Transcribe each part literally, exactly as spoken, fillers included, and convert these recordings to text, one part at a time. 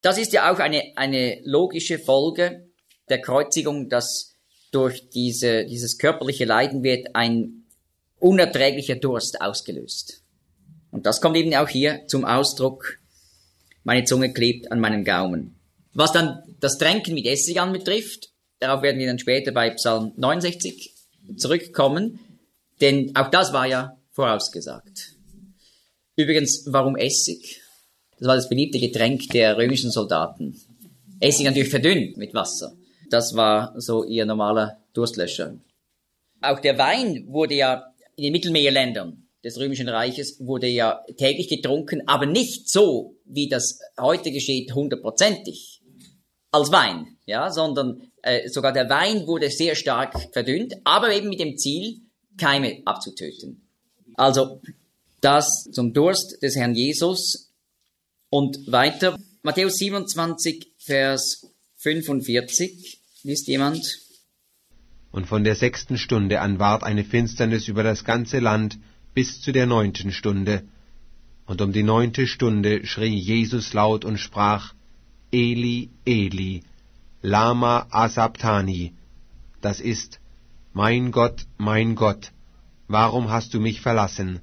Das ist ja auch eine, eine logische Folge der Kreuzigung, dass durch diese, dieses körperliche Leiden wird ein unerträglicher Durst ausgelöst. Und das kommt eben auch hier zum Ausdruck. Meine Zunge klebt an meinem Gaumen. Was dann das Tränken mit Essig anbetrifft, darauf werden wir dann später bei Psalm neunundsechzig zurückkommen, denn auch das war ja vorausgesagt. Übrigens, warum Essig? Das war das beliebte Getränk der römischen Soldaten. Essig natürlich verdünnt mit Wasser. Das war so ihr normaler Durstlöscher. Auch der Wein wurde ja in den Mittelmeerländern des Römischen Reiches wurde ja täglich getrunken, aber nicht so, wie das heute geschieht, hundertprozentig als Wein, ja, sondern äh, sogar der Wein wurde sehr stark verdünnt, aber eben mit dem Ziel, Keime abzutöten. Also das zum Durst des Herrn Jesus. Und weiter, Matthäus siebenundzwanzig, Vers fünfundvierzig, liest jemand? Und von der sechsten Stunde an ward eine Finsternis über das ganze Land bis zu der neunten Stunde. Und um die neunte Stunde schrie Jesus laut und sprach, Eli, Eli, lama asabtani, das ist, mein Gott, mein Gott, warum hast du mich verlassen?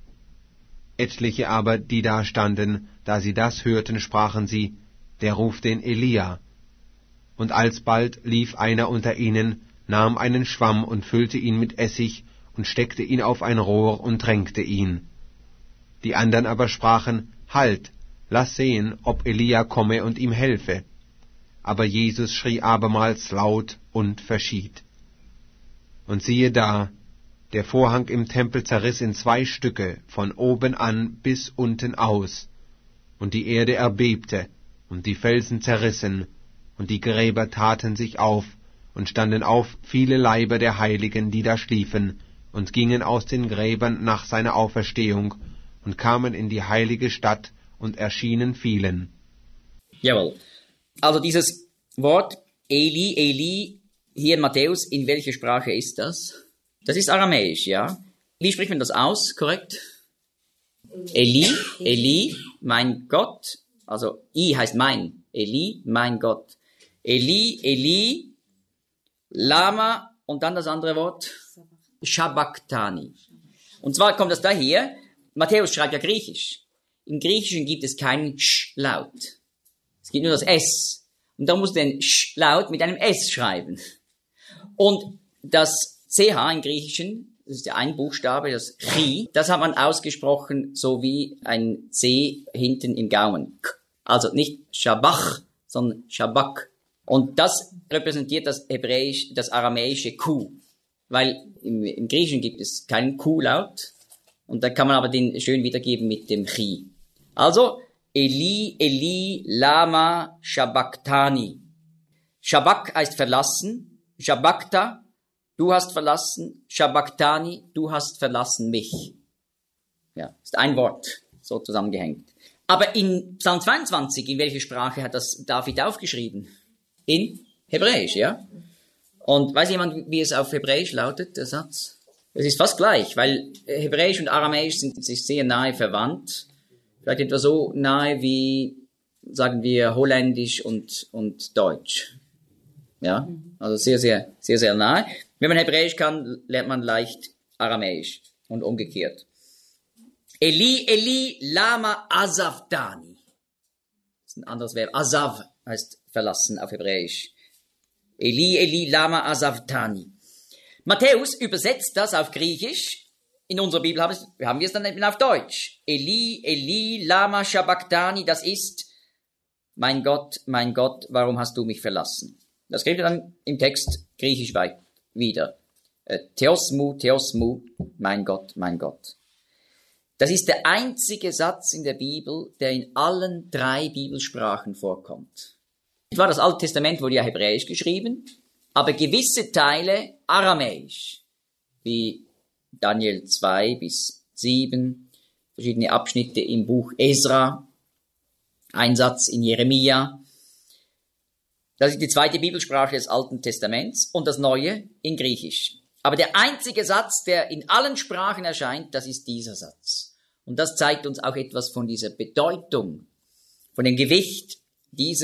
Etliche aber, die da standen, da sie das hörten, sprachen sie, der ruft den Elia. Und alsbald lief einer unter ihnen, nahm einen Schwamm und füllte ihn mit Essig und steckte ihn auf ein Rohr und tränkte ihn. Die andern aber sprachen, Halt, lass sehen, ob Elia komme und ihm helfe. Aber Jesus schrie abermals laut und verschied. Und siehe da, der Vorhang im Tempel zerriss in zwei Stücke, von oben an bis unten aus, und die Erde erbebte, und die Felsen zerrissen, und die Gräber taten sich auf, und standen auf viele Leiber der Heiligen, die da schliefen, und gingen aus den Gräbern nach seiner Auferstehung, und kamen in die heilige Stadt, und erschienen vielen. Jawohl. Also dieses Wort Eli, Eli, hier in Matthäus, in welcher Sprache ist das? Das ist aramäisch, ja. Wie spricht man das aus, korrekt? Eli, Eli, mein Gott. Also I heißt mein. Eli, mein Gott. Eli, Eli, Lama und dann das andere Wort Shabachthani. Und zwar kommt das daher, Matthäus schreibt ja Griechisch. Im Griechischen gibt es keinen Sch-Laut. Es gibt nur das S. Und da muss den Sch-Laut mit einem S schreiben. Und das C H im Griechischen, das ist der ein Buchstabe, das Chi, das hat man ausgesprochen so wie ein C hinten im Gaumen. Also nicht Shabach, sondern Shabak. Und das repräsentiert das Hebräisch, das aramäische Q. Weil im, im Griechischen gibt es keinen Q-Laut. Und da kann man aber den schön wiedergeben mit dem Chi. Also, Eli, Eli, lama Shabachthani. Shabak heißt verlassen. Shabachta, du hast verlassen. Shabachthani, du hast verlassen mich. Ja, ist ein Wort, so zusammengehängt. Aber in Psalm zweiundzwanzig, in welcher Sprache hat das David aufgeschrieben? In Hebräisch, ja? Und weiß jemand, wie es auf Hebräisch lautet, der Satz? Es ist fast gleich, weil Hebräisch und Aramäisch sind sich sehr nahe verwandt. Vielleicht etwa so nahe wie, sagen wir, Holländisch und, und Deutsch. Ja? Also sehr, sehr, sehr, sehr nahe. Wenn man Hebräisch kann, lernt man leicht Aramäisch und umgekehrt. Eli, Eli, lama asavtani. Das ist ein anderes Verb. Asav heißt verlassen auf Hebräisch. Eli, Eli, lama asavtani. Matthäus übersetzt das auf Griechisch. In unserer Bibel haben, haben wir es dann eben auf Deutsch. Eli, Eli, lama shabachthani, das ist, mein Gott, mein Gott, warum hast du mich verlassen? Das kriegt ihr dann im Text griechisch weit wieder. Theosmu, Theosmu, mein Gott, mein Gott. Das ist der einzige Satz in der Bibel, der in allen drei Bibelsprachen vorkommt. Etwa das Alte Testament wurde ja hebräisch geschrieben, aber gewisse Teile aramäisch, wie Daniel zwei bis sieben, verschiedene Abschnitte im Buch Esra, ein Satz in Jeremia. Das ist die zweite Bibelsprache des Alten Testaments und das Neue in Griechisch. Aber der einzige Satz, der in allen Sprachen erscheint, das ist dieser Satz. Und das zeigt uns auch etwas von dieser Bedeutung, von dem Gewicht diese